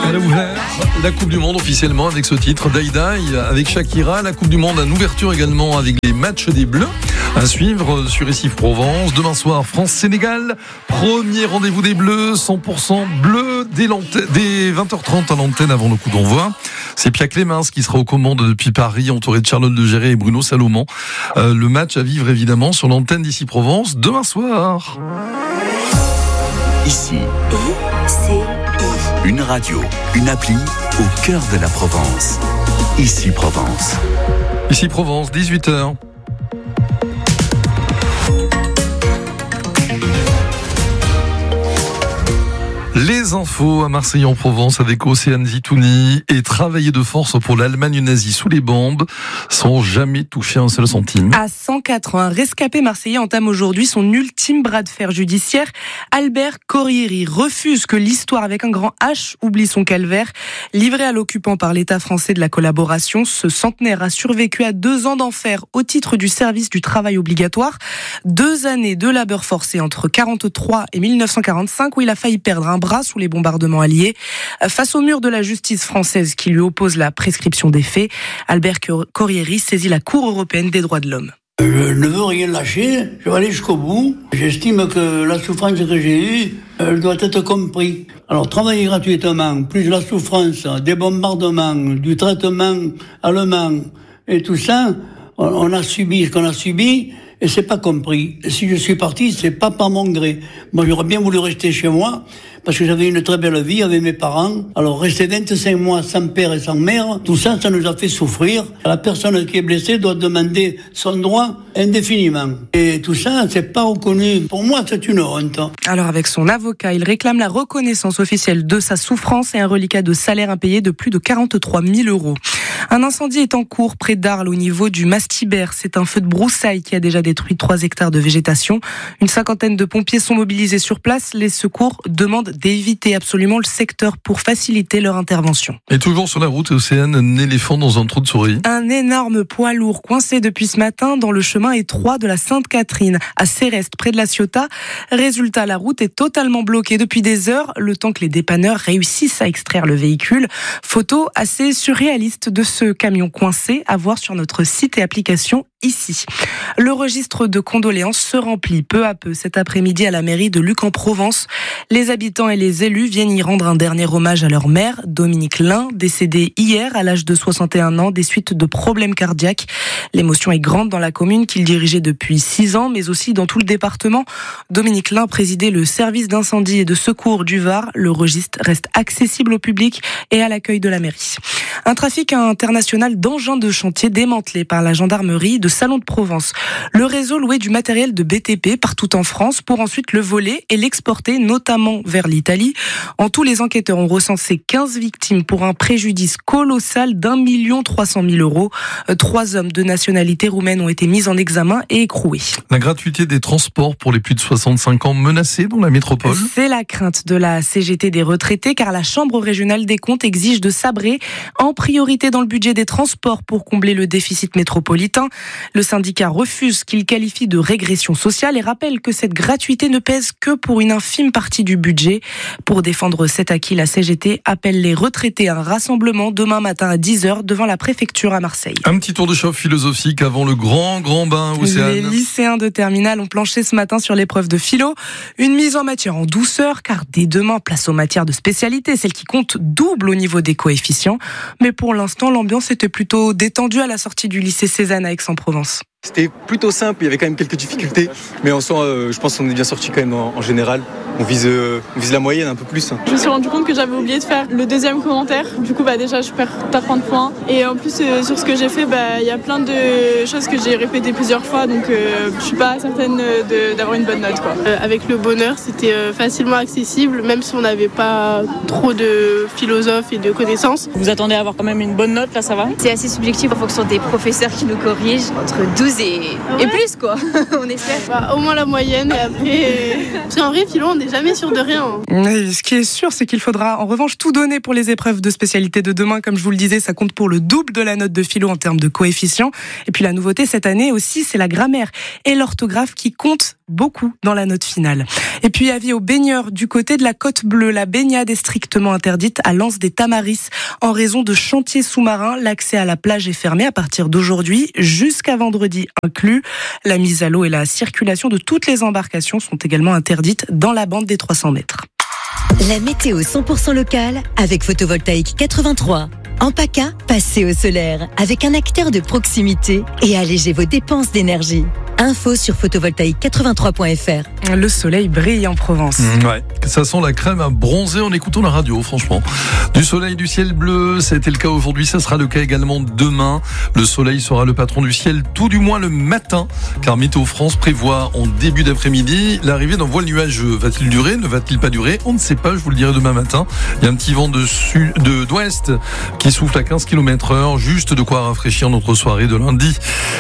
Elle a ouvert la Coupe du Monde officiellement avec ce titre Daïdaï avec Shakira. La Coupe du Monde en ouverture également avec les matchs des Bleus à suivre sur Ici Provence. Demain soir, France-Sénégal. Premier rendez-vous des Bleus, 100% bleu dès 20h30 à l'antenne avant le coup d'envoi. C'est Pia Clémence qui sera aux commandes depuis Paris, entouré de Charlotte de Géré et Bruno Salomon. Le match à vivre évidemment sur l'antenne d'Ici Provence demain soir. Ici, une radio, une appli au cœur de la Provence. Ici Provence. Ici Provence, 18h. Les infos à Marseille en Provence avec Océane Zitouni et travailler de force pour l'Allemagne nazie sous les bombes sans jamais toucher un seul centime. À 104 ans, un rescapé marseillais entame aujourd'hui son ultime bras de fer judiciaire. Albert Corrieri refuse que l'histoire avec un grand H oublie son calvaire. Livré à l'occupant par l'État français de la collaboration, ce centenaire a survécu à 2 ans d'enfer au titre du service du travail obligatoire. 2 années de labeur forcé entre 1943 et 1945 où il a failli perdre un bras sous les bombardements alliés. Face au mur de la justice française qui lui oppose la prescription des faits, Albert Corrieri saisit la Cour européenne des droits de l'homme. Je ne veux rien lâcher, je vais aller jusqu'au bout. J'estime que la souffrance que j'ai eue, elle doit être comprise. Alors travailler gratuitement, plus la souffrance, des bombardements, du traitement allemand et tout ça, on a subi ce qu'on a subi. Et c'est pas compris. Et si je suis parti, c'est pas par mon gré. Moi, j'aurais bien voulu rester chez moi, parce que j'avais une très belle vie avec mes parents. Alors, rester 25 mois sans père et sans mère, tout ça, ça nous a fait souffrir. La personne qui est blessée doit demander son droit indéfiniment. Et tout ça, c'est pas reconnu. Pour moi, c'est une honte. Alors, avec son avocat, il réclame la reconnaissance officielle de sa souffrance et un reliquat de salaire impayé de plus de 43 000 €. Un incendie est en cours près d'Arles au niveau du Mastibert. C'est un feu de broussailles qui a déjà détruit 3 hectares de végétation. Une 50aine de pompiers sont mobilisés sur place. Les secours demandent d'éviter absolument le secteur pour faciliter leur intervention. Et toujours sur la route, Océane, un éléphant dans un trou de souris. Un énorme poids lourd coincé depuis ce matin dans le chemin étroit de la Sainte-Catherine à Céreste, près de la Ciotat. Résultat, la route est totalement bloquée depuis des heures, le temps que les dépanneurs réussissent à extraire le véhicule. Photo assez surréaliste de ce camion coincé à voir sur notre site et application ici. Le registre de condoléances se remplit peu à peu cet après-midi à la mairie de Luc en Provence. Les habitants et les élus viennent y rendre un dernier hommage à leur maire, Dominique Lin, décédé hier à l'âge de 61 ans des suites de problèmes cardiaques. L'émotion est grande dans la commune qu'il dirigeait depuis 6 ans, mais aussi dans tout le département. Dominique Lin présidait le service d'incendie et de secours du Var. Le registre reste accessible au public et à l'accueil de la mairie. Un trafic international d'engins de chantier démantelé par la gendarmerie de Salon de Provence. Le réseau louait du matériel de BTP partout en France pour ensuite le voler et l'exporter notamment vers l'Italie. En tout, les enquêteurs ont recensé 15 victimes pour un préjudice colossal d'1 300 000 €. 3 hommes de nationalité roumaine ont été mis en examen et écroués. La gratuité des transports pour les plus de 65 ans menacée dans la métropole. C'est la crainte de la CGT des retraités car la Chambre régionale des comptes exige de sabrer en priorité dans le budget des transports pour combler le déficit métropolitain. Le syndicat refuse qu'il qualifie de régression sociale et rappelle que cette gratuité ne pèse que pour une infime partie du budget. Pour défendre cet acquis, la CGT appelle les retraités à un rassemblement demain matin à 10h devant la préfecture à Marseille. Un petit tour de chauffe philosophique avant le grand bain, Océane. Les lycéens de terminale ont planché ce matin sur l'épreuve de philo. Une mise en matière en douceur, car dès demain, place aux matières de spécialité, celles qui comptent double au niveau des coefficients. Mais pour l'instant, l'ambiance était plutôt détendue à la sortie du lycée Cézanne à Aix-en-Provence. C'était plutôt simple, il y avait quand même quelques difficultés, mais en soi, je pense qu'on est bien sorti quand même en général. On vise la moyenne un peu plus. Je me suis rendu compte que j'avais oublié de faire le deuxième commentaire. Du coup, déjà, je perds 30 points. Et en plus, sur ce que j'ai fait, il y a plein de choses que j'ai répétées plusieurs fois, donc je suis pas certaine d'avoir une bonne note, quoi. Avec le bonheur, c'était facilement accessible, même si on n'avait pas trop de philosophes et de connaissances. Vous attendez à avoir quand même une bonne note, là, ça va ? C'est assez subjectif en fonction des professeurs qui nous corrigent. Entre 12 12 et plus, quoi. On espère. Au moins la moyenne, et après... Parce qu'en vrai, philo, on n'est jamais sûr de rien. Mais ce qui est sûr, c'est qu'il faudra en revanche tout donner pour les épreuves de spécialité de demain. Comme je vous le disais, ça compte pour le double de la note de philo en termes de coefficient. Et puis la nouveauté cette année aussi, c'est la grammaire et l'orthographe qui comptent beaucoup dans la note finale. Et puis avis aux baigneurs du côté de la Côte Bleue, la baignade est strictement interdite à l'Anse des Tamaris en raison de chantiers sous-marins. L'accès à la plage est fermé à partir d'aujourd'hui jusqu'à vendredi inclus. La mise à l'eau et la circulation de toutes les embarcations sont également interdites dans la bande des 300 mètres. La météo 100% locale avec Photovoltaïque 83. En PACA, passez au solaire avec un acteur de proximité et allégez vos dépenses d'énergie. Info sur photovoltaïque83.fr. Le soleil brille en Provence. Ouais, ça sent la crème à bronzer en écoutant la radio, franchement. Du soleil, du ciel bleu, ça a été le cas aujourd'hui, ça sera le cas également demain. Le soleil sera le patron du ciel, tout du moins le matin, car Météo France prévoit en début d'après-midi l'arrivée d'un voile nuageux. Va-t-il durer, ne va-t-il pas durer? On ne sait pas, je vous le dirai demain matin. Il y a un petit vent d'ouest qui souffle à 15 km/h, juste de quoi rafraîchir notre soirée de lundi.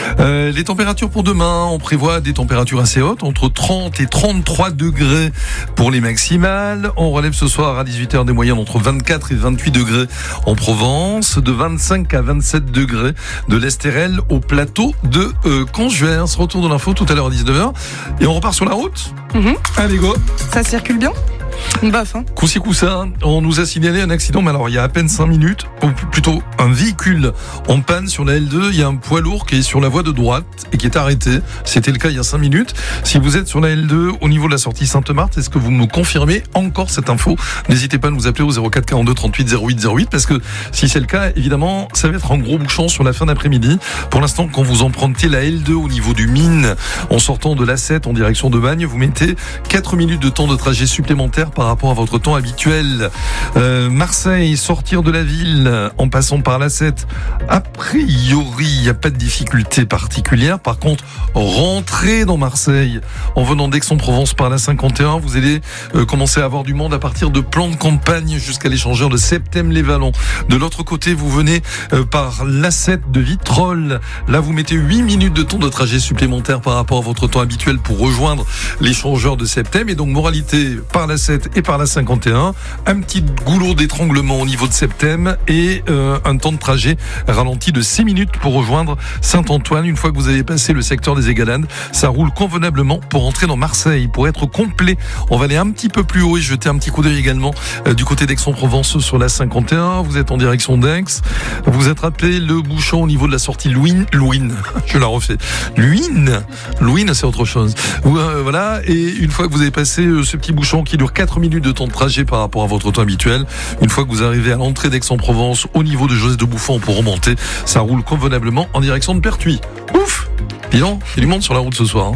Les températures pour demain, on prévoit des températures assez hautes, entre 30 et 33 degrés pour les maximales. On relève ce soir à 18h des moyennes entre 24 et 28 degrés en Provence, de 25 à 27 degrés de l'Estérel au plateau de Canjuers. Retour de l'info tout à l'heure à 19h. Et on repart sur la route. Allez, go. Ça circule bien ? Bof, hein. Coup-ci, coup-ça, on nous a signalé un accident, mais alors il y a à peine 5 minutes, ou plutôt un véhicule en panne sur la L2. Il y a un poids lourd qui est sur la voie de droite et qui est arrêté. C'était le cas il y a 5 minutes. Si vous êtes sur la L2 au niveau de la sortie Sainte-Marthe, est-ce que vous me confirmez encore cette info? N'hésitez pas à nous appeler au 04 42 38 08 08, parce que si c'est le cas, évidemment, ça va être un gros bouchon sur la fin d'après-midi. Pour l'instant, quand vous empruntez la L2 au niveau du Mine, en sortant de l'A7 en direction de Bagne, vous mettez 4 minutes de temps de trajet supplémentaire par rapport à votre temps habituel. Marseille, sortir de la ville en passant par l'A7, a priori, il n'y a pas de difficulté particulière. Par contre, rentrer dans Marseille en venant d'Aix-en-Provence par la 51, vous allez commencer à avoir du monde à partir de Plan de Campagne jusqu'à l'échangeur de Septem-les-Vallons. De l'autre côté, vous venez par l'A7 de Vitrolles. Là, vous mettez 8 minutes de temps de trajet supplémentaire par rapport à votre temps habituel pour rejoindre l'échangeur de Septem. Et donc, moralité, par l'A7 et par la 51, un petit goulot d'étranglement au niveau de Septem et un temps de trajet ralenti de 6 minutes pour rejoindre Saint-Antoine. Une fois que vous avez passé le secteur des Égalades, ça roule convenablement pour entrer dans Marseille. Pour être complet, on va aller un petit peu plus haut et jeter un petit coup d'œil également du côté d'Aix-en-Provence sur la 51. Vous êtes en direction d'Aix. Vous attrapez le bouchon au niveau de la sortie Louine. Je la refais. Louine, c'est autre chose. Voilà. Et une fois que vous avez passé ce petit bouchon qui dure 4 minutes de temps de trajet par rapport à votre temps habituel, une fois que vous arrivez à l'entrée d'Aix-en-Provence au niveau de Joseph de Buffon pour remonter, ça roule convenablement en direction de Pertuis. Ouf! Dis donc, il y a du monde sur la route ce soir.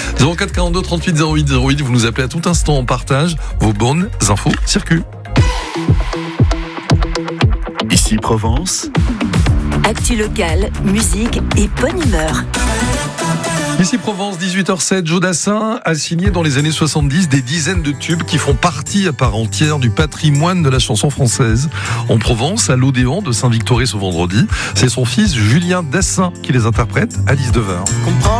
04 42 38 08 08, vous nous appelez à tout instant, on partage vos bonnes infos circuit. Ici Provence. Actu locale, musique et bonne humeur. Ici Provence, 18h07, Joe Dassin a signé dans les années 70 des dizaines de tubes qui font partie à part entière du patrimoine de la chanson française. En Provence, à l'Odéon de Saint-Victoré ce vendredi, c'est son fils Julien Dassin qui les interprète à 19h.